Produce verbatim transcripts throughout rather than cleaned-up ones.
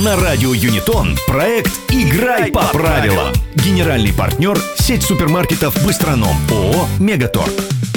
На радио Юнитон проект «Играй по правилам». Генеральный партнер – сеть супермаркетов «Быстроном». ООО «Мегаторг».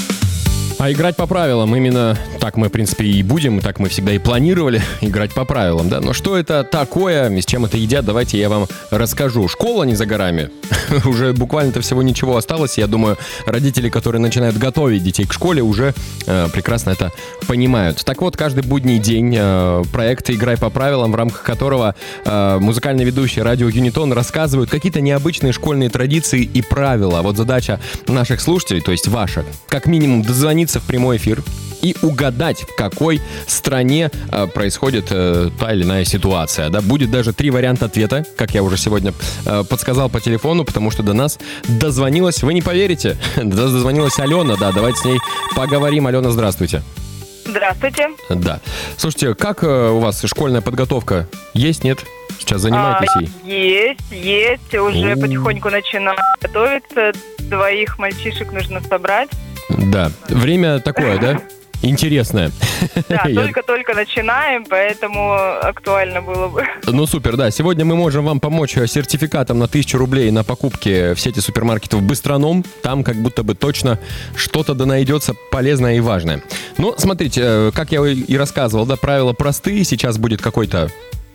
А играть по правилам, именно так мы, в принципе, и будем, так мы всегда и планировали играть по правилам, да? Но что это такое, с чем это едят, давайте я вам расскажу. Школа не за горами, уже буквально-то всего ничего осталось, я думаю, родители, которые начинают готовить детей к школе, уже э, прекрасно это понимают. Так вот, каждый будний день э, проект «Играй по правилам», в рамках которого э, музыкальный ведущий радио Юнитон рассказывают какие-то необычные школьные традиции и правила. Вот задача наших слушателей, то есть ваша, как минимум дозвониться в прямой эфир и угадать, в какой стране э, происходит э, та или иная ситуация. Да? Будет даже три варианта ответа, как я уже сегодня э, подсказал по телефону, потому что до нас дозвонилась, вы не поверите, дозвонилась Алена, да, давайте с ней поговорим. Алена, здравствуйте. Здравствуйте. Да. Слушайте, как э, у вас школьная подготовка? Есть, нет? Сейчас занимаетесь а, ей? Есть, есть. Уже У-у-у. потихоньку начинаю готовиться. Двоих мальчишек нужно собрать. Да. Время такое, да? Интересное. Да, Я- только-только начинаем, поэтому актуально было бы. Ну супер, да. Сегодня мы можем вам помочь сертификатом на тысячу рублей на покупки в сети супермаркетов «Быстроном». Там как будто бы точно что-то да найдется полезное и важное. Ну, смотрите, э, как я и рассказывал, да, правила простые. Сейчас будет какой-то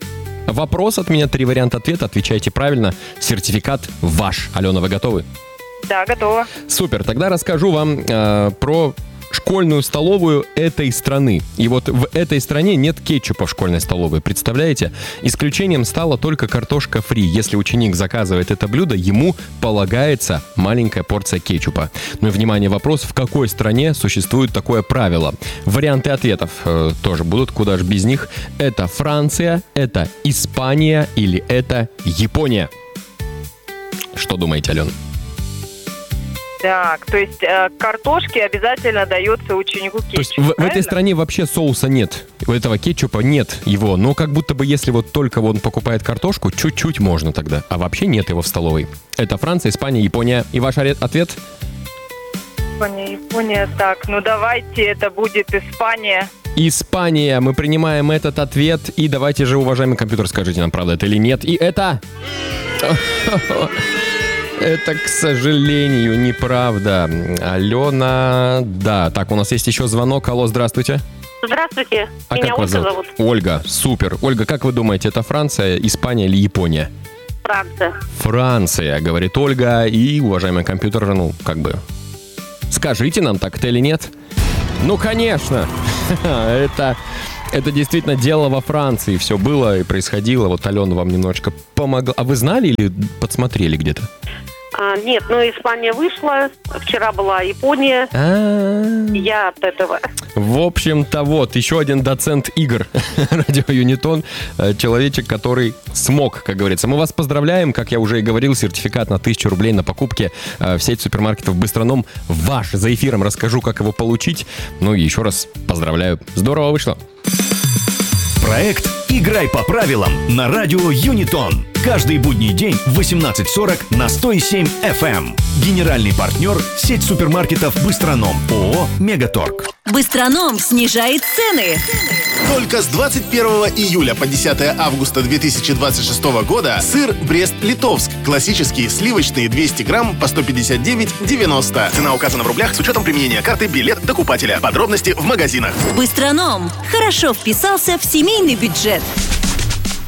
вопрос от меня, три варианта ответа. Отвечайте правильно. Сертификат ваш. Алена, вы готовы? Да, готово. Супер, тогда расскажу вам э, про школьную столовую этой страны. И вот в этой стране нет кетчупа в школьной столовой, представляете? Исключением стала только картошка фри. Если ученик заказывает это блюдо, ему полагается маленькая порция кетчупа. Ну и, внимание, вопрос, в какой стране существует такое правило? Варианты ответов э, тоже будут, куда же без них. Это Франция, это Испания или это Япония? Что думаете, Алена? Так, то есть э, картошки обязательно дается ученику кетчуп. То есть в, в этой правильно? стране вообще соуса нет, у этого кетчупа нет его, но как будто бы если вот только он покупает картошку, чуть-чуть можно тогда, а вообще нет его в столовой. Это Франция, Испания, Япония. И ваш оре- ответ? Япония, Япония. Так, ну давайте это будет Испания. Испания. Мы принимаем этот ответ. И давайте же, уважаемый компьютер, скажите нам, правда это или нет. И это... Это, к сожалению, неправда. Алена... Да, так, у нас есть еще звонок. Алло, здравствуйте. Здравствуйте, А меня как вас Ольга зовут? зовут. Ольга, супер. Ольга, как вы думаете, это Франция, Испания или Япония? Франция. Франция, говорит Ольга. И, уважаемый компьютер, ну, как бы... Скажите нам, так это или нет? Ну, конечно. Это... Это действительно дело во Франции. Все было и происходило. Вот Алена вам немножечко помогла. А вы знали или подсмотрели где-то? А, нет, ну Испания вышла. Вчера была Япония. А-а-а. Я от этого. В общем-то, вот, еще один доцент игр радио Юнитон, э, человечек, который смог, как говорится. Мы вас поздравляем, как я уже и говорил, сертификат на тысячу рублей на покупки э, в сеть супермаркетов «Быстроном» ваш. За эфиром расскажу, как его получить. Ну и еще раз поздравляю. Здорово вышло. Проект «Играй по правилам» на радио Юнитон. Каждый будний день в восемнадцать сорок на сто семь эф эм. Генеральный партнер – сеть супермаркетов «Быстроном». ООО «Мегаторг». Быстроном снижает цены. Только с двадцать первого июля по десятое августа две тысячи двадцать шестого года сыр Брест-Литовск. Классический сливочный двести грамм по сто пятьдесят девять девяносто. Цена указана в рублях с учетом применения карты «Билет докупателя». Подробности в магазинах. Быстроном хорошо вписался в семейный бюджет.